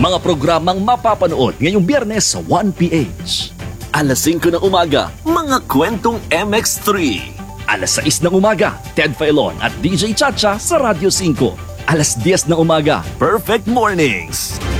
Mga programang mapapanood ngayong Biyernes sa 1PH. Alas 5 ng umaga, mga kwentong MX3. Alas 6 ng umaga, Ted Filon at DJ Chacha sa Radyo 5. Alas 10 ng umaga, Perfect Mornings.